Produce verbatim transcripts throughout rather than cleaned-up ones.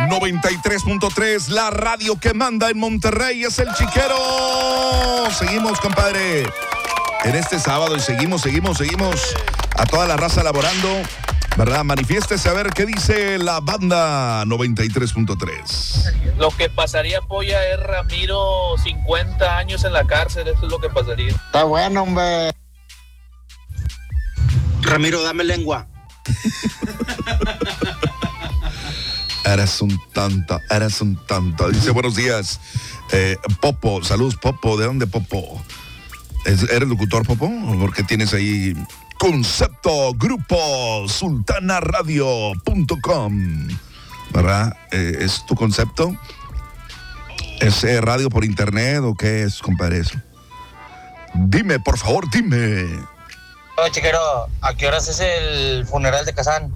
noventa y tres punto tres, la radio que manda en Monterrey es el Chiquero. Seguimos, compadre, en este sábado y seguimos, seguimos, seguimos a toda la raza laborando, ¿verdad? Manifiéstese a ver qué dice la banda noventa y tres punto tres. Lo que pasaría, Polla, es Ramiro cincuenta años en la cárcel, eso es lo que pasaría. Está bueno, hombre. Ramiro, dame lengua. Eres un tonto, eres un tonto. Dice, buenos días, eh, Popo, saludos, Popo. ¿De dónde, Popo? ¿Eres locutor, Popo? Porque tienes ahí Concepto Grupo Sultana Radio punto com, ¿verdad? Eh, ¿Es tu concepto? ¿Es eh, radio por internet o qué es, compadre, eso? Dime, por favor, dime. Oye, Chiquero, ¿a qué horas es el funeral de Kazán?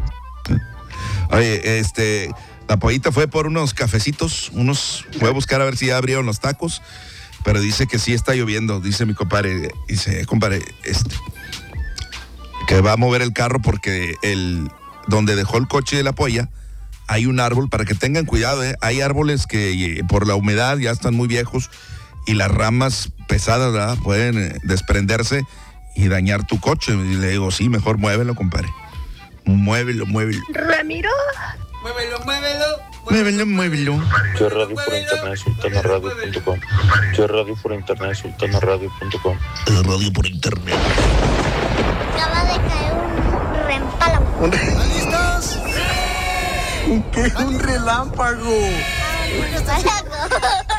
Oye, este, la pollita fue por unos cafecitos, unos, fue a buscar a ver si ya abrieron los tacos, pero dice que sí está lloviendo, dice mi compadre, dice, compadre, este, que va a mover el carro porque el, donde dejó el coche de la polla, hay un árbol, para que tengan cuidado, ¿eh? Hay árboles que eh, por la humedad ya están muy viejos y las ramas pesadas, ¿verdad? Pueden eh, desprenderse y dañar tu coche. Y le digo, sí, mejor muévelo, compadre. Muévelo, muévelo. Ramiro. Muévelo, muévelo. Muévelo, muévelo. Yo radio por internet, sultana radio punto com. Yo radio por internet, sultana radio punto com. Radio por internet. Acaba de caer un relámpago. ¿Listos? ¿Qué es un relámpago? Un relámpago.